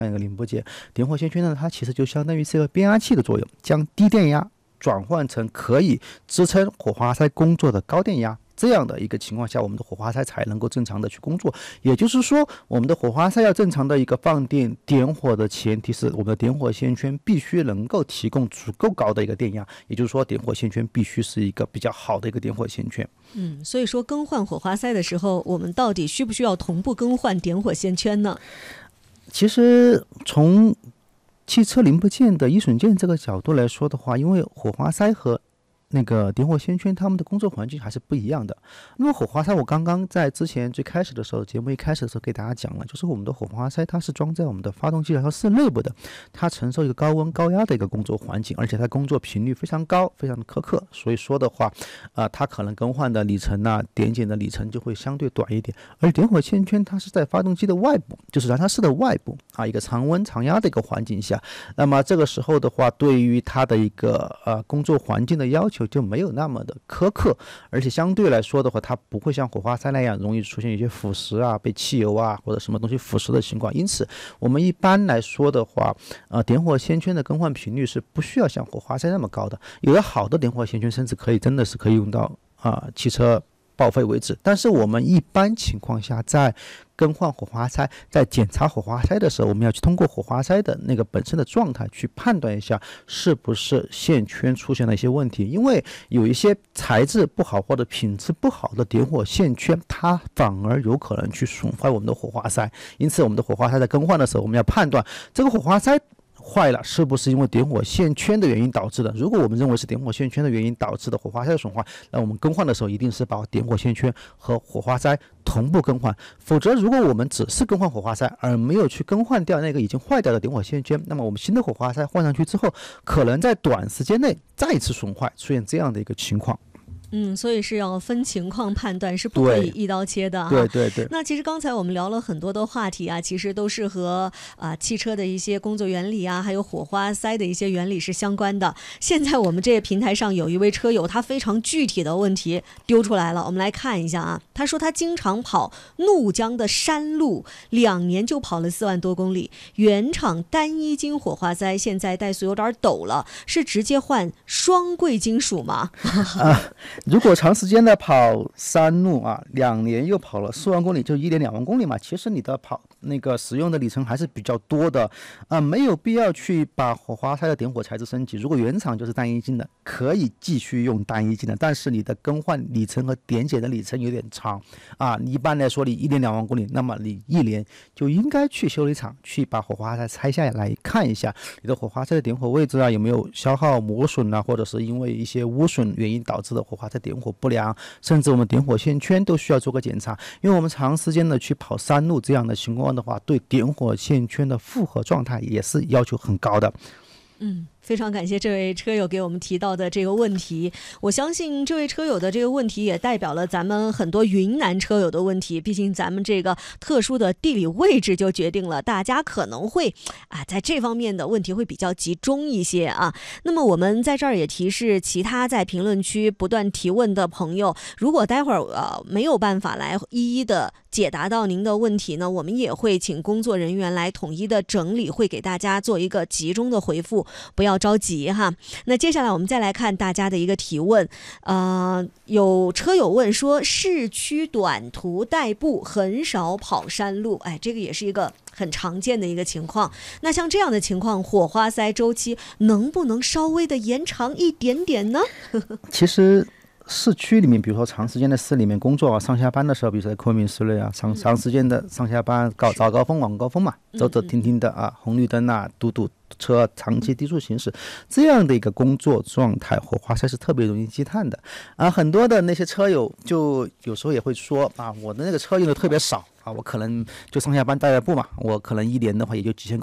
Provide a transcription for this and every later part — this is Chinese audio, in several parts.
一个零部件。点火线圈呢，它其实就相当于是一个变压器的作用，将低电压转换成可以支撑火花塞工作的高电压。这样的一个情况下，我们的火花塞才能够正常的去工作。也就是说，我们的火花塞要正常的一个放电点火的前提是，我们的点火线圈必须能够提供足够高的一个电压。也就是说，点火线圈必须是一个比较好的一个点火线圈。 所以说更换火花塞的时候，我们到底需不需要同步更换点火线圈呢？ 其实从汽车零部件的依损件这个角度来说的话，因为火花塞和那个点火线圈它们的工作环境还是不一样的。那么火花塞我刚刚在之前最开始的时候，节目一开始的时候给大家讲了，就是我们的火花塞它是装在我们的发动机燃烧室内部的，它承受一个高温高压的一个工作环境，而且它工作频率非常高，非常的苛刻，所以说的话它可能更换的里程点检的里程就会相对短一点。而点火线圈它是在发动机的外部，就是燃烧室的外部一个常温常压的一个环境下，那么这个时候的话，对于它的一个工作环境的要求就没有那么的苛刻，而且相对来说的话，它不会像火花塞那样容易出现一些腐蚀被汽油或者什么东西腐蚀的情况。因此我们一般来说的话点火线圈的更换频率是不需要像火花塞那么高的。有的好的点火线圈甚至真的是可以用到汽车报废为止。但是我们一般情况下在更换火花塞，在检查火花塞的时候，我们要去通过火花塞的那个本身的状态去判断一下是不是线圈出现了一些问题。因为有一些材质不好或者品质不好的点火线圈，它反而有可能去损坏我们的火花塞。因此我们的火花塞在更换的时候，我们要判断这个火花塞坏了是不是因为点火线圈的原因导致的。如果我们认为是点火线圈的原因导致的火花塞的损坏，那我们更换的时候一定是把点火线圈和火花塞同步更换。否则如果我们只是更换火花塞而没有去更换掉那个已经坏掉的点火线圈，那么我们新的火花塞换上去之后，可能在短时间内再次损坏，出现这样的一个情况。 所以是要分情况判断，是不可以一刀切的对对对。 那其实刚才我们聊了很多的话题其实都是和汽车的一些工作原理还有火花塞的一些原理是相关的。现在我们这个平台上有一位车友，他非常具体的问题丢出来了，我们来看一下他说他经常跑怒江的山路，2年就跑了4万多公里，原厂单一金火花塞现在怠速有点抖了，是直接换双贵金属吗？ 如果长时间的跑山路2年又跑了4万公里，就1.2万公里嘛，其实你的那个使用的里程还是比较多的没有必要去把火花塞的点火材质升级。如果原厂就是单一金的，可以继续用单一金的，但是你的更换里程和点检的里程有点长一般来说你1.2万公里，那么你1年就应该去修理厂去把火花塞拆下来看一下你的火花塞的点火位置有没有消耗磨损或者是因为一些污损原因导致的火花塞点火不良，甚至我们点火线圈都需要做个检查。因为我们长时间的去跑山路这样的情况的话，对点火线圈的负荷状态也是要求很高的。 非常感谢这位车友给我们提到的这个问题。我相信这位车友的这个问题也代表了咱们很多云南车友的问题，毕竟咱们这个特殊的地理位置就决定了大家可能会在这方面的问题会比较集中一些那么我们在这儿也提示其他在评论区不断提问的朋友，如果待会儿没有办法来一一的解答到您的问题呢，我们也会请工作人员来统一的整理，会给大家做一个集中的回复，不要着急那接下来我们再来看大家的一个提问有车友问说，市区短途代步很少跑山路，这个也是一个很常见的一个情况。那像这样的情况，火花塞周期能不能稍微的延长一点点呢？ 其实市区里面，比如说长时间的市里面工作上下班的时候，比如说在昆明市内长时间的上下班早高峰晚高峰嘛，走走停停的红绿灯堵车，长期低速行驶，这样的一个工作状态，火花塞是特别容易积碳的很多的那些车友就有时候也会说我的那个车用的特别少我可能就上下班代步嘛，我可能1年的话也就几千公里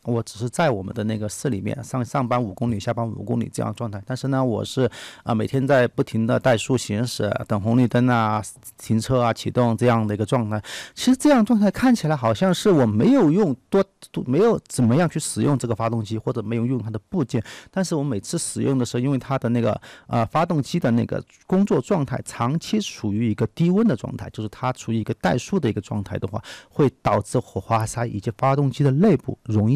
我只是在我们的那个市里面上班5公里，下班5公里这样状态。但是呢，我是每天在不停的怠速行驶，等红绿灯啊、停车啊、启动这样的一个状态。其实这样状态看起来好像是我没有没有怎么样去使用这个发动机，或者没有用它的部件。但是我每次使用的时候，因为它的那个发动机的那个工作状态长期处于一个低温的状态，就是它处于一个怠速的一个状态的话，会导致火花塞以及发动机的内部容易